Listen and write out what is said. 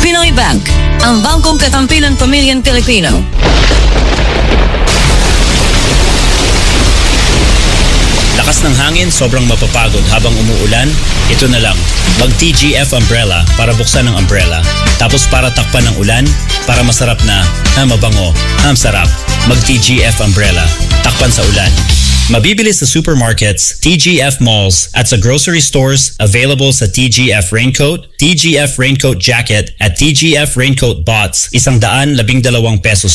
Pinoy Bank, ang bangkong kakampi ng pamilyang Pilipino. Lakas ng hangin, sobrang mapapagod habang umuulan? Ito na lang, mag-TGF umbrella para buksan ang umbrella. Tapos para takpan ng ulan, para masarap na, mabango, sarap. Mag-TGF umbrella, takpan sa ulan. Mabibili sa supermarkets, TGF malls, at sa grocery stores, available sa TGF raincoat, TGF raincoat jacket, at TGF raincoat bots, 112 pesos